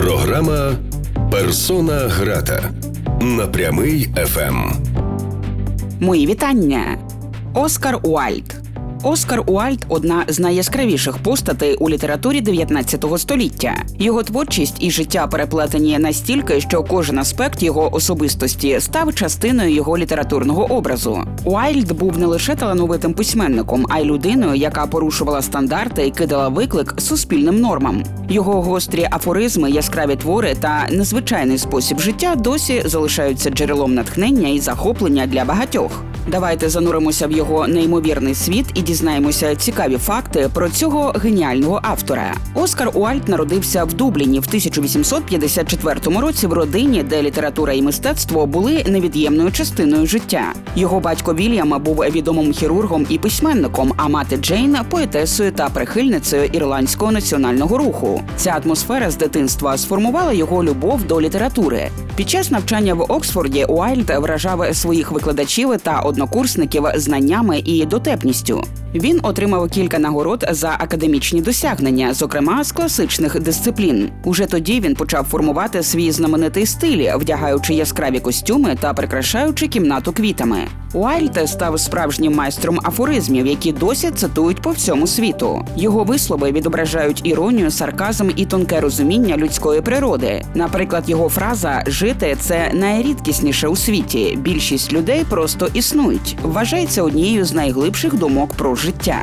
Програма «Персона грата» на Прямий ФМ. Мої вітання. Оскар Уайльд. Оскар Уайльд – одна з найяскравіших постатей у літературі 19 століття. Його творчість і життя переплетені настільки, що кожен аспект його особистості став частиною його літературного образу. Уайльд був не лише талановитим письменником, а й людиною, яка порушувала стандарти і кидала виклик суспільним нормам. Його гострі афоризми, яскраві твори та незвичайний спосіб життя досі залишаються джерелом натхнення і захоплення для багатьох. Давайте зануримося в його неймовірний світ і дізнаємося цікаві факти про цього геніального автора. Оскар Уайльд народився в Дубліні в 1854 році в родині, де література і мистецтво були невід'ємною частиною життя. Його батько Вільям був відомим хірургом і письменником, а мати Джейн – поетесою та прихильницею ірландського національного руху. Ця атмосфера з дитинства сформувала його любов до літератури. Під час навчання в Оксфорді Уайльд вражав своїх викладачів та однокурсників знаннями і дотепністю. Він отримав кілька нагород за академічні досягнення, зокрема з класичних дисциплін. Уже тоді він почав формувати свій знаменитий стиль, вдягаючи яскраві костюми та прикрашаючи кімнату квітами. Уайльд став справжнім майстром афоризмів, які досі цитують по всьому світу. Його вислови відображають іронію, сарказм і тонке розуміння людської природи. Наприклад, його фраза «жити – це найрідкісніше у світі. Більшість людей просто існують» вважається однією з найглибших думок про життя.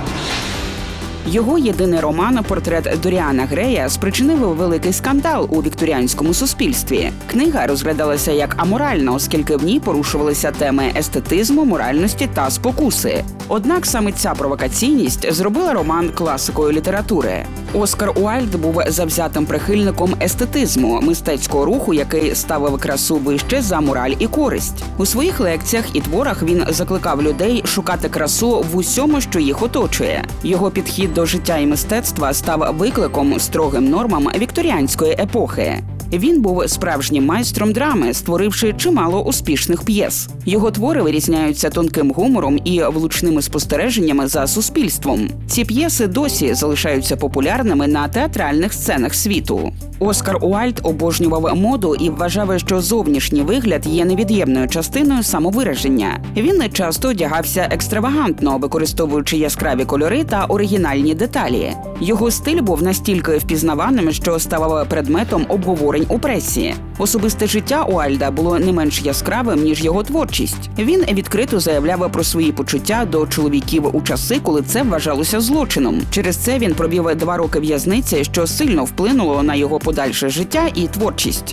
Його єдиний роман «Портрет Доріана Грея» спричинив великий скандал у вікторіанському суспільстві. Книга розглядалася як аморальна, оскільки в ній порушувалися теми естетизму, моральності та спокуси. Однак саме ця провокаційність зробила роман класикою літератури. Оскар Уайльд був завзятим прихильником естетизму, мистецького руху, який ставив красу вище за мораль і користь. У своїх лекціях і творах він закликав людей шукати красу в усьому, що їх оточує. Його підхід до життя і мистецтва став викликом строгим нормам вікторіанської епохи. Він був справжнім майстром драми, створивши чимало успішних п'єс. Його твори вирізняються тонким гумором і влучними спостереженнями за суспільством. Ці п'єси досі залишаються популярними на театральних сценах світу. Оскар Уайльд обожнював моду і вважав, що зовнішній вигляд є невід'ємною частиною самовираження. Він часто одягався екстравагантно, використовуючи яскраві кольори та оригінальні деталі. Його стиль був настільки впізнаваним, що ставав предметом обговорень у пресі. Особисте життя Уайльда було не менш яскравим, ніж його творчість. Він відкрито заявляв про свої почуття до чоловіків у часи, коли це вважалося злочином. Через це він провів 2 роки в'язниці, що сильно вплинуло на його подальше життя і творчість.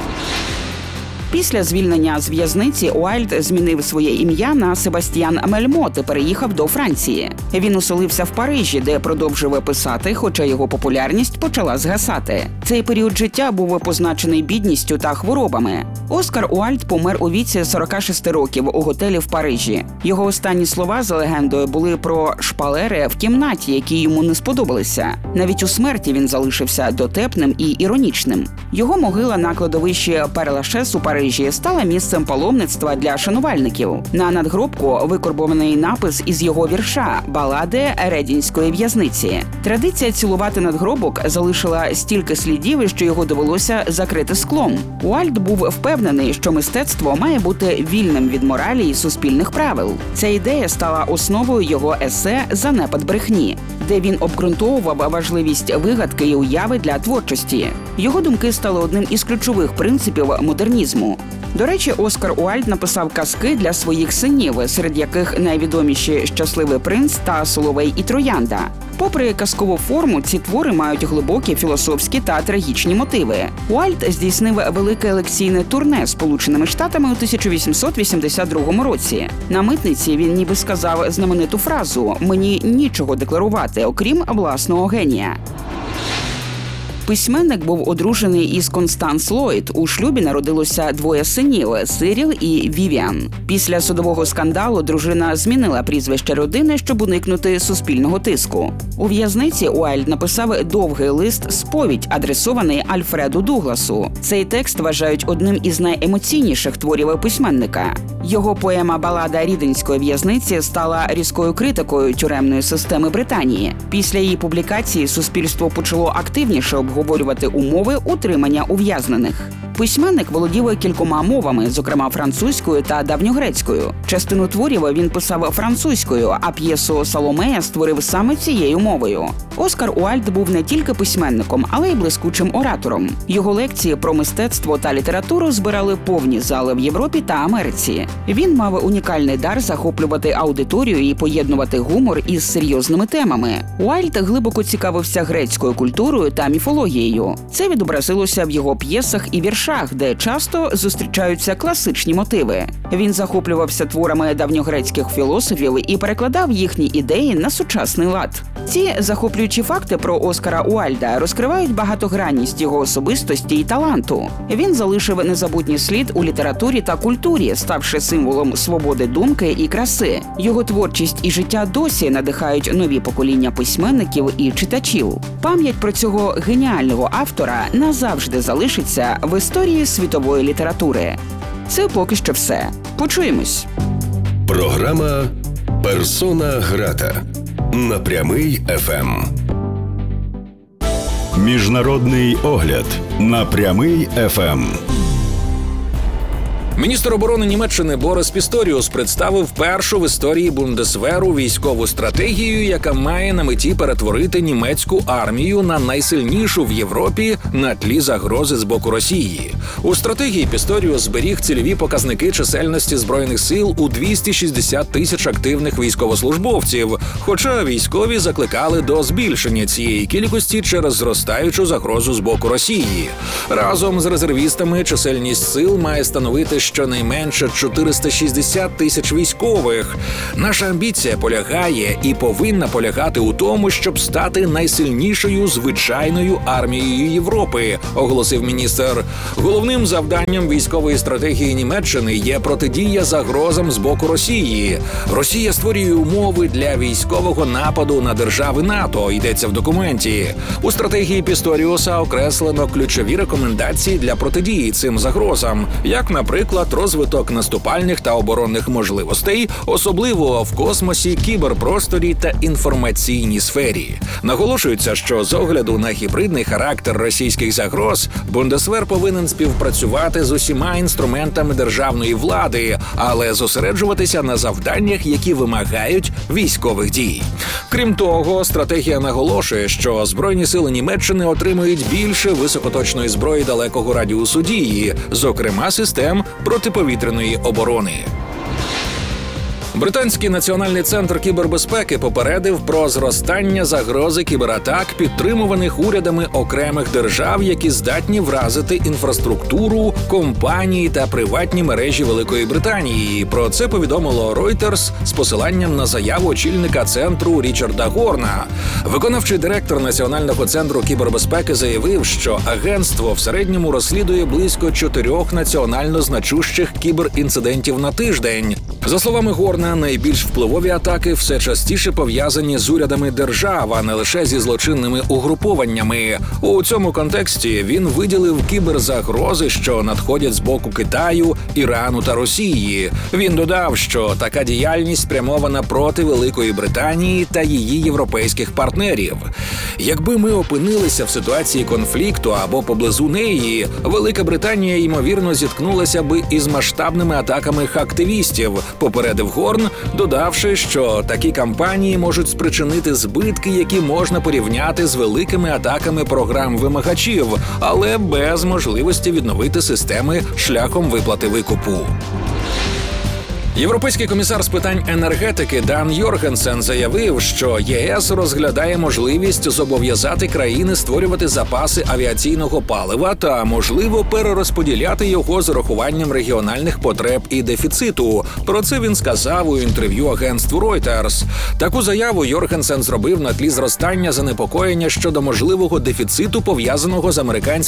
Після звільнення з в'язниці Уайльд змінив своє ім'я на Себастьян Мельмот і переїхав до Франції. Він оселився в Парижі, де продовжив писати, хоча його популярність почала згасати. Цей період життя був позначений бідністю та хворобами. Оскар Уайльд помер у віці 46 років у готелі в Парижі. Його останні слова, за легендою, були про шпалери в кімнаті, які йому не сподобалися. Навіть у смерті він залишився дотепним і іронічним. Його могила на кладовищі Пер-Лашес у Парижі стала місцем паломництва для шанувальників. На надгробку викорбований напис із його вірша «Балади Редінської в'язниці». Традиція цілувати надгробок залишила стільки слідів, що його довелося закрити склом. Уайльд був впевнений, що мистецтво має бути вільним від моралі і суспільних правил. Ця ідея стала основою його есе «Занепад брехні», де він обґрунтовував важливість вигадки і уяви для творчості. Його думки стали одним із ключових принципів модернізму. До речі, Оскар Уайльд написав казки для своїх синів, серед яких найвідоміші «Щасливий принц» та «Соловей і троянда». Попри казкову форму, ці твори мають глибокі філософські та трагічні мотиви. Уайльд здійснив велике лекційне турне Сполученими Штатами у 1882 році. На митниці він ніби сказав знамениту фразу «Мені нічого декларувати, окрім власного генія». Письменник був одружений із Констанс Ллойд. У шлюбі народилося 2 синів – Сиріл і Вівіан. Після судового скандалу дружина змінила прізвище родини, щоб уникнути суспільного тиску. У в'язниці Уайльд написав довгий лист-сповідь, адресований Альфреду Дугласу. Цей текст вважають одним із найемоційніших творів письменника. Його поема «Балада Ріденської в'язниці» стала різкою критикою тюремної системи Британії. Після її публікації суспільство почало активніше обговорювати умови утримання ув'язнених. Письменник володів кількома мовами, зокрема французькою та давньогрецькою. Частину творів він писав французькою, а п'єсу «Саломея» створив саме цією мовою. Оскар Уальд був не тільки письменником, але й блискучим оратором. Його лекції про мистецтво та літературу збирали повні зали в Європі та Америці. Він мав унікальний дар захоплювати аудиторію і поєднувати гумор із серйозними темами. Уальд глибоко цікавився грецькою культурою та міфологією. Це відобразилося в його п'єсах і віршах, де часто зустрічаються класичні мотиви. Він захоплювався творами давньогрецьких філософів і перекладав їхні ідеї на сучасний лад. Ці захоплюючі факти про Оскара Уальда розкривають багатогранність його особистості і таланту. Він залишив незабутній слід у літературі та культурі, ставши символом свободи думки і краси. Його творчість і життя досі надихають нові покоління письменників і читачів. Пам'ять про цього геніального автора назавжди залишиться в історії світової літератури. Це поки що все. Почуємось. Програма «Персона грата» на Прямий ФМ. Міжнародний огляд на Прямий ФМ. Міністр оборони Німеччини Борис Пісторіус представив першу в історії Бундесверу військову стратегію, яка має на меті перетворити німецьку армію на найсильнішу в Європі на тлі загрози з боку Росії. У стратегії Пісторіус зберіг цільові показники чисельності Збройних сил у 260 тисяч активних військовослужбовців, хоча військові закликали до збільшення цієї кількості через зростаючу загрозу з боку Росії. Разом з резервістами чисельність сил має становити щонайменше 460 тисяч військових. Наша амбіція полягає і повинна полягати у тому, щоб стати найсильнішою звичайною армією Європи, оголосив міністр. Головним завданням військової стратегії Німеччини є протидія загрозам з боку Росії. Росія створює умови для військового нападу на держави НАТО, йдеться в документі. У стратегії Пісторіуса окреслено ключові рекомендації для протидії цим загрозам, як, наприклад, розвиток наступальних та оборонних можливостей, особливо в космосі, кіберпросторі та інформаційній сфері. Наголошується, що з огляду на гібридний характер російських загроз, Бундесвер повинен співпрацювати з усіма інструментами державної влади, але зосереджуватися на завданнях, які вимагають військових дій. Крім того, стратегія наголошує, що Збройні сили Німеччини отримують більше високоточної зброї далекого радіусу дії, зокрема систем протиповітряної оборони. Британський національний центр кібербезпеки попередив про зростання загрози кібератак, підтримуваних урядами окремих держав, які здатні вразити інфраструктуру, компанії та приватні мережі Великої Британії. Про це повідомило Reuters з посиланням на заяву очільника центру Річарда Горна. Виконавчий директор Національного центру кібербезпеки заявив, що агентство в середньому розслідує близько 4 національно значущих кіберінцидентів на тиждень. За словами Горна, найбільш впливові атаки все частіше пов'язані з урядами держав, а не лише зі злочинними угрупованнями. У цьому контексті він виділив кіберзагрози, що надходять з боку Китаю, Ірану та Росії. Він додав, що така діяльність спрямована проти Великої Британії та її європейських партнерів. Якби ми опинилися в ситуації конфлікту або поблизу неї, Велика Британія, ймовірно, зіткнулася би із масштабними атаками активістів, попередив Горн, додавши, що такі кампанії можуть спричинити збитки, які можна порівняти з великими атаками програм-вимагачів, але без можливості відновити системи шляхом виплати викупу. Європейський комісар з питань енергетики Дан Йоргенсен заявив, що ЄС розглядає можливість зобов'язати країни створювати запаси авіаційного палива та, можливо, перерозподіляти його з урахуванням регіональних потреб і дефіциту. Про це він сказав у інтерв'ю агентству Reuters. Таку заяву Йоргенсен зробив на тлі зростання занепокоєння щодо можливого дефіциту, пов'язаного з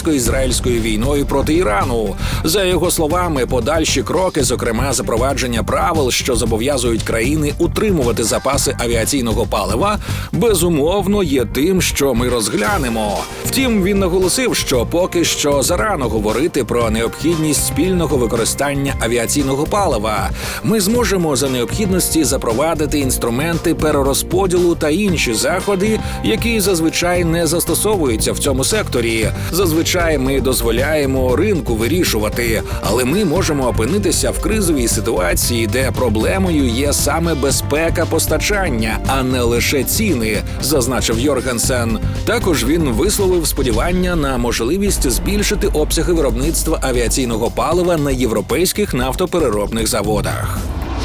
американсько-ізраїльською війною проти Ірану. За його словами, подальші кроки, зокрема запровадження правил, що зобов'язують країни утримувати запаси авіаційного палива, безумовно є тим, що ми розглянемо. Втім, він наголосив, що поки що зарано говорити про необхідність спільного використання авіаційного палива. Ми зможемо за необхідності запровадити інструменти перерозподілу та інші заходи, які зазвичай не застосовуються в цьому секторі. Зазвичай ми дозволяємо ринку вирішувати, але ми можемо опинитися в кризовій ситуації, де проблемою є саме безпека постачання, а не лише ціни, зазначив Йоргенсен. Також він висловив сподівання на можливість збільшити обсяги виробництва авіаційного палива на європейських нафтопереробних заводах.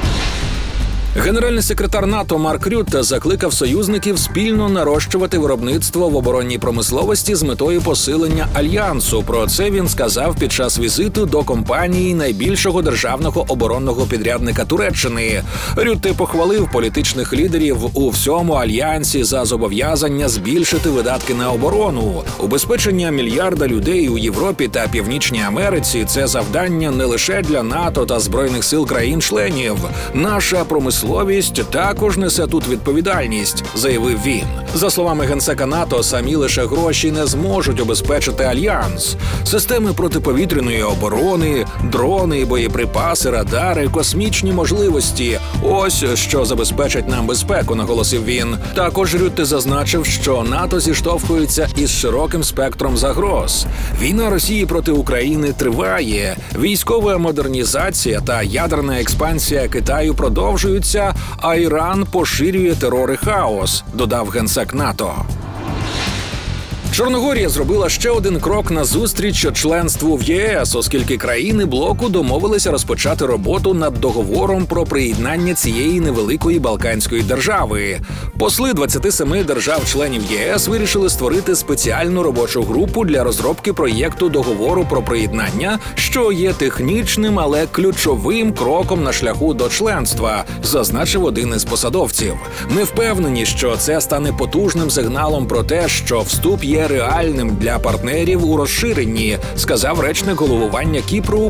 Генеральний секретар НАТО Марк Рютте закликав союзників спільно нарощувати виробництво в оборонній промисловості з метою посилення альянсу. Про це він сказав під час візиту до компанії найбільшого державного оборонного підрядника Туреччини. Рютте похвалив політичних лідерів у всьому альянсі за зобов'язання збільшити видатки на оборону. Убезпечення мільярда людей у Європі та Північній Америці – це завдання не лише для НАТО та Збройних сил країн-членів. Наша промисловість також несе тут відповідальність, заявив він. За словами генсека НАТО, самі лише гроші не зможуть обезпечити альянс. Системи протиповітряної оборони, дрони, боєприпаси, радари, космічні можливості – ось що забезпечить нам безпеку, наголосив він. Також Рютте зазначив, що НАТО зіштовхується із широким спектром загроз. Війна Росії проти України триває, військова модернізація та ядерна експансія Китаю продовжуються, а Іран поширює терор і хаос, додав генсек НАТО. Чорногорія зробила ще один крок назустріч членству в ЄС, оскільки країни блоку домовилися розпочати роботу над договором про приєднання цієї невеликої балканської держави. Посли 27 держав-членів ЄС вирішили створити спеціальну робочу групу для розробки проєкту договору про приєднання, що є технічним, але ключовим кроком на шляху до членства, зазначив один із посадовців. Ми впевнені, що це стане потужним сигналом про те, що вступ є реальним для партнерів у розширенні, сказав речник головування Кіпру